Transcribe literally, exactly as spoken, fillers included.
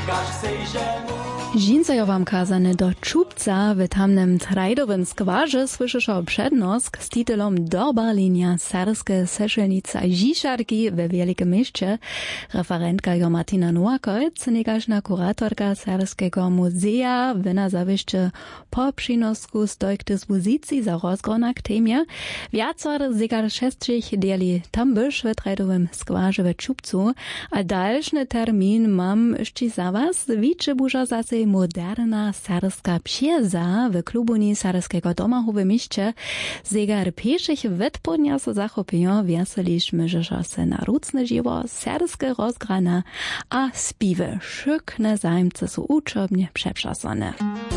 Žinca jo wam kazane do Čupca w tamnym trajdowym skwarze słyszyszał przednosk z titulom Doba linia serskie seszelnica Žišarki we Wielkim Mieście. Referentka jo Martina Nowakojc, negażna kuratorka Serskiego Muzea, wyna zawieszcze po przynosku stoi k dyspozycji za rozgrona k temie. Wiacar zegar szestrych dieli tam byś w trajdowym skwarze w Čupcu, a dalszny termin mam jeszcze za was. Wiczy burza zase moderna serska psieza w klubuni Serskiego domu w mieście. Zegar pieszych wytpodnia se zachopią, wieseliśmy, że się na rucne żywo, serskie rozgrana, a spiwy szykne zajmce są uczobnie przeprzasane.